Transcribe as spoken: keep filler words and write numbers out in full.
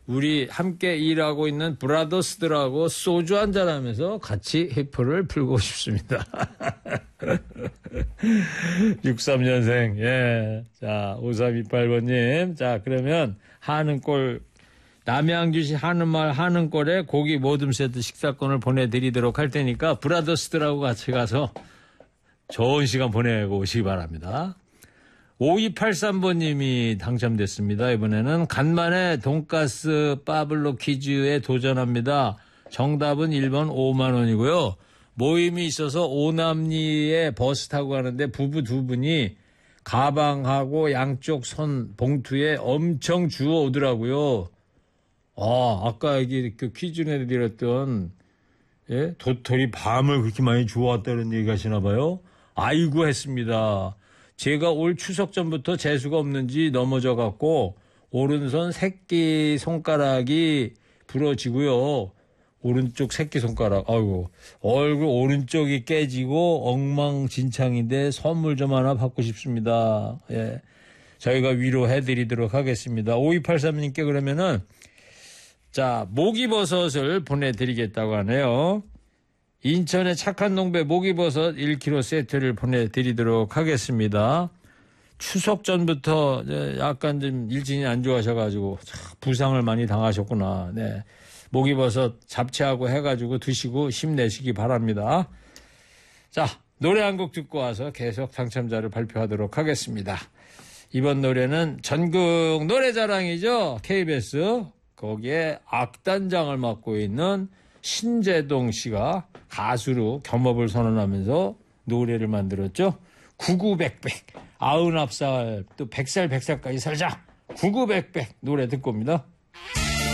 우리 함께 일하고 있는 브라더스들하고 소주 한잔 하면서 같이 히프를 풀고 싶습니다. 육십삼 년생, 예. 자, 오삼이팔 번님. 자, 그러면 하는골, 남양주시 하는마을 하는골에 고기 모듬 세트 식사권을 보내드리도록 할 테니까 브라더스들하고 같이 가서 좋은 시간 보내고 오시기 바랍니다. 오이팔삼 번님이 당첨됐습니다. 이번에는 간만에 돈가스 빠블로 퀴즈에 도전합니다. 정답은 일 번 오만 원이고요. 모임이 있어서 오남리에 버스 타고 가는데 부부 두 분이 가방하고 양쪽 손 봉투에 엄청 주워 오더라고요. 아, 아까 여기 그 퀴즈 내드렸던, 예? 도토리 밤을 그렇게 많이 주워왔다는 얘기 하시나 봐요. 아이고 했습니다. 제가 올 추석 전부터 재수가 없는지 넘어져 갖고 오른손 새끼 손가락이 부러지고요. 오른쪽 새끼 손가락, 아이고, 얼굴 오른쪽이 깨지고 엉망진창인데 선물 좀 하나 받고 싶습니다. 예. 저희가 위로해 드리도록 하겠습니다. 오이팔삼 님께 그러면은, 자, 목이버섯을 보내드리겠다고 하네요. 인천의 착한 농배 목이버섯 일 킬로그램 세트를 보내드리도록 하겠습니다. 추석 전부터 약간 좀 일진이 안 좋아하셔가지고 부상을 많이 당하셨구나. 네, 목이버섯 잡채하고 해가지고 드시고 힘내시기 바랍니다. 자, 노래 한 곡 듣고 와서 계속 당첨자를 발표하도록 하겠습니다. 이번 노래는 전국 노래자랑이죠. 케이비에스. 거기에 악단장을 맡고 있는 신재동 씨가 가수로 겸업을 선언하면서 노래를 만들었죠. 구구백백, 아흔아홉 살, 또 백 살, 백 살까지 살자. 구구백백 노래 듣고 옵니다.